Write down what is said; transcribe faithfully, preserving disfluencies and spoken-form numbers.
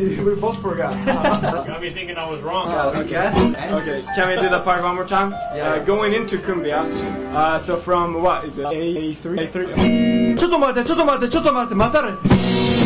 we we both forgot. Got me thinking I was wrong. Uh, I guess. Okay, can we do the part one more time? Yeah. Uh, going into Cumbia. Uh, so from what is it? A three. A three. ちょっと待って、ちょっと待って、ちょっと待って、待たれ。